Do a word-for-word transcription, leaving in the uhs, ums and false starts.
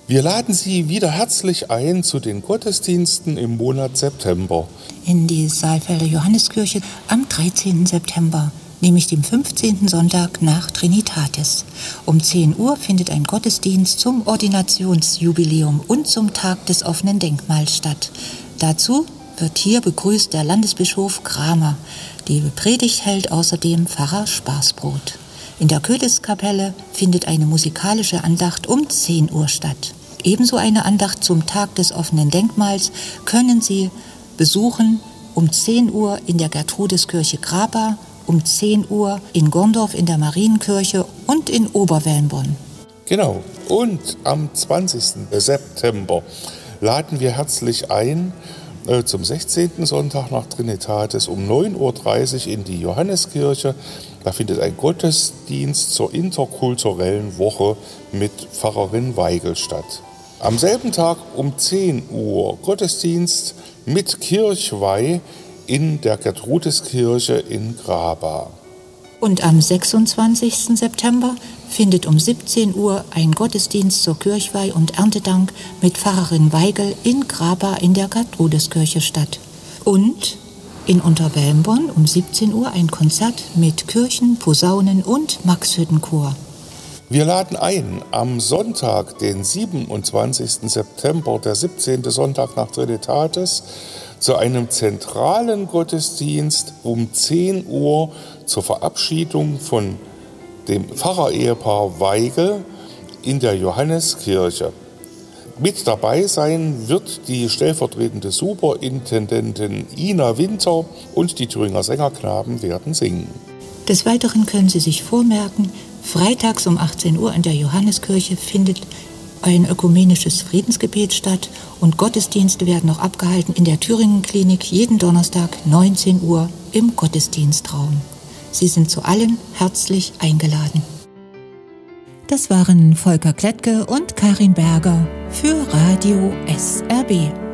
Wir laden Sie wieder herzlich ein zu den Gottesdiensten im Monat September. In die Saalfelder Johanneskirche am dreizehnten September, nämlich dem fünfzehnten Sonntag nach Trinitatis. Um zehn Uhr findet ein Gottesdienst zum Ordinationsjubiläum und zum Tag des offenen Denkmals statt. Dazu wird hier begrüßt der Landesbischof Kramer. Die Predigt hält außerdem Pfarrer Spaßbrot. In der Köniskapelle findet eine musikalische Andacht um zehn Uhr statt. Ebenso eine Andacht zum Tag des offenen Denkmals können Sie besuchen um zehn Uhr in der Gertrudiskirche Graba, um zehn Uhr in Gondorf in der Marienkirche und in Oberwellenborn. Genau, und am zwanzigsten September laden wir herzlich ein äh, zum sechzehnten Sonntag nach Trinitatis um neun Uhr dreißig in die Johanneskirche. Da findet ein Gottesdienst zur interkulturellen Woche mit Pfarrerin Weigel statt. Am selben Tag um zehn Uhr Gottesdienst mit Kirchweih in der Gertrudiskirche in Graba. Und am sechsundzwanzigsten September findet um siebzehn Uhr ein Gottesdienst zur Kirchweih und Erntedank mit Pfarrerin Weigel in Graba in der Gertrudiskirche statt. Und in Unterwellenborn um siebzehn Uhr ein Konzert mit Kirchen, Posaunen und Maxhüttenchor. Wir laden ein am Sonntag, den siebenundzwanzigsten September, der siebzehnte Sonntag nach Trinitatis, zu einem zentralen Gottesdienst um zehn Uhr zur Verabschiedung von dem Pfarrerehepaar Weigel in der Johanneskirche. Mit dabei sein wird die stellvertretende Superintendentin Ina Winter und die Thüringer Sängerknaben werden singen. Des Weiteren können Sie sich vormerken, freitags um achtzehn Uhr in der Johanneskirche findet ein ökumenisches Friedensgebet statt und Gottesdienste werden noch abgehalten in der Thüringen-Klinik jeden Donnerstag neunzehn Uhr im Gottesdienstraum. Sie sind zu allen herzlich eingeladen. Das waren Volker Klettke und Karin Berger für Radio S R B.